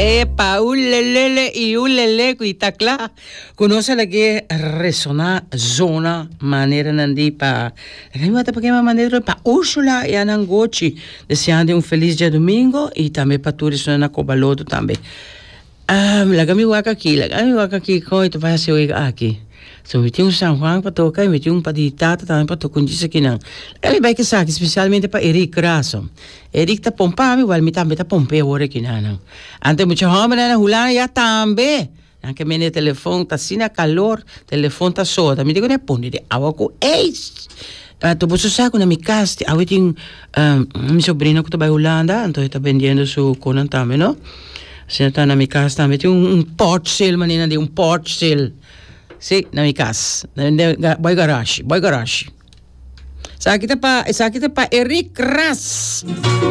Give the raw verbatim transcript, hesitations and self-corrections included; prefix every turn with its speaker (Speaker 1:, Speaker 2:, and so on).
Speaker 1: Epa, ulelele e ulele kuitakla. Conosce la che resona zona maneira nandi pa. Kami mata pa kema maneira pa Ursula e Anangochi. Deseando um feliz dia domingo e também para todos na Cobalodo também. Ah, la kami waka aqui, la kami waka aqui com itu vai ser aqui. So meti um São Juan para tocar, meti um para ditata também para tocar disso aqui não. Ele vai que sabe especialmente para Eric Raso. Eric tá pompando, igual me também tá pompando agora aqui não. Ante muita homem na Hulana já também. Anche me telefone tá assim na calor, telefone tá só. Me digo né põe de água com ex. Tu posso saber na minha casa, eu tenho minha sobrinha que tá na Holanda, então está vendendo seu conan também, não? Se está na minha casa também tem um, um porte-sale, menina, de um porte-sale. Sim, na minha casa. Boy garage, boy garage. Sa kita pa, sa kita pa Eric Ras.